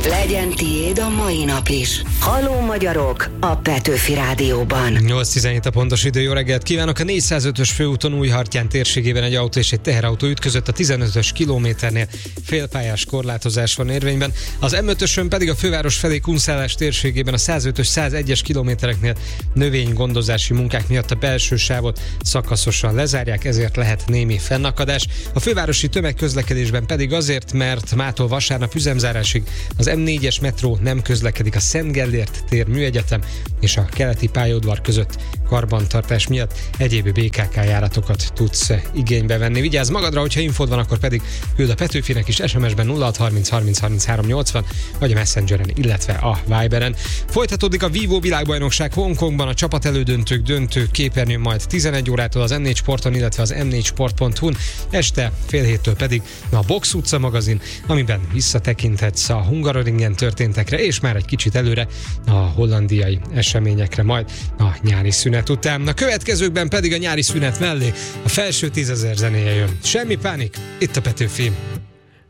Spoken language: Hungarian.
Legyen tiéd a mai nap is. Halló magyarok a Petőfi Rádióban. 8:17 a pontos idő, jó reggelt kívánok! A 405-ös főúton Újhartyán térségében egy autó és egy teherautó ütközött, a 15-ös kilométernél félpályás korlátozás van érvényben. Az M5-ösön pedig a főváros felé Kunszálás térségében a 105-ös 101-es kilométereknél növénygondozási munkák miatt a belső sávot szakaszosan lezárják, ezért lehet némi fennakadás. A fővárosi tömegközlekedésben pedig azért, mert mától vasárnap üzemzárásig az M4-es metró nem közlekedik a Szent Gellért tér, Műegyetem és a keleti pályaudvar között karbantartás miatt. Egyéb BKK járatokat tudsz igénybe venni. Vigyázz magadra, hogyha infód van, akkor pedig küld a Petőfinek is SMS-ben 0630 30 33 80 vagy a Messengeren, illetve a Viberen. Folytatódik a Vívó világbajnokság Hongkongban, a csapat elődöntők döntő képernyőn majd 11 órától az M4 Sporton, illetve az m4sport.hu-n, este fél héttől pedig a Box utca magazin, amiben visszatekinthetsz a Hungaroringen történtekre, és már egy kicsit előre a hollandiai eseményekre majd a nyári szünet után. A következőkben pedig a nyári szünet mellé a felső 10 000 zenéje jön. Semmi pánik, itt a Petőfi.